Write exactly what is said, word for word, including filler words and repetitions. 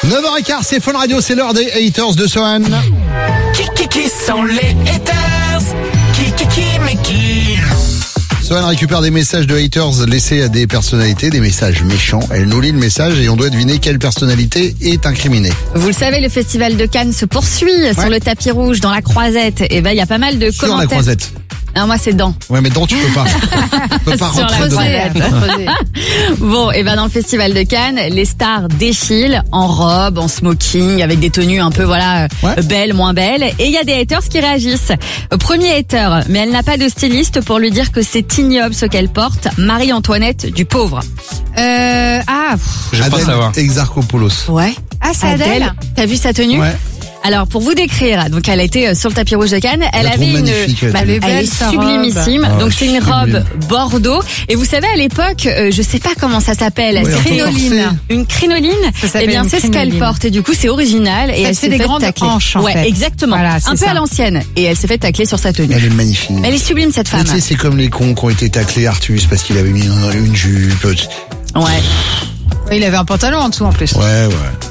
neuf heures quinze, c'est Fun Radio, c'est l'heure des haters de Sohan. Qui, qui, qui sont les haters? Qui, qui, qui, mais qui? Sohan récupère des messages de haters laissés à des personnalités, des messages méchants. Elle nous lit le message et on doit deviner quelle personnalité est incriminée. Vous le savez, le festival de Cannes se poursuit ouais. sur le tapis rouge, dans la Croisette. Et ben, il y a pas mal de sur commentaires. Sur la Croisette. Non, moi, c'est dedans. Ouais, mais dedans, tu peux pas. Tu peux pas rentrer dedans. Bon, et ben, dans le festival de Cannes, les stars défilent en robe, en smoking, avec des tenues un peu, voilà, ouais. belles, moins belles. Et il y a des haters qui réagissent. Premier hater, mais elle n'a pas de styliste pour lui dire que c'est ignoble ce qu'elle porte. Marie-Antoinette du pauvre. Euh, ah. Je pense savoir. Exarchopoulos. Ouais. Ah, c'est Adèle. Adèle. T'as vu sa tenue? Ouais. Alors, pour vous décrire, donc elle a été sur le tapis rouge de Cannes. Elle la avait une, bah, elle est sublimissime. Oh, donc c'est une robe bordeaux. Et vous savez, à l'époque, euh, je sais pas comment ça s'appelle. Oui, c'est crinoline. Une crinoline. Eh bien, c'est ce qu'elle porte. Et du coup, c'est original. Ça et elle fait s'est des fait grandes tacler. hanches, en ouais, fait. exactement. Voilà, un peu ça. à l'ancienne. Et elle s'est fait tacler sur sa tenue. Elle est magnifique. Elle est sublime, cette femme. Tu sais, c'est comme les cons qui ont été taclés Artus parce qu'il avait mis une, une jupe. Ouais. Il avait un pantalon en dessous en plus. Ouais, ouais.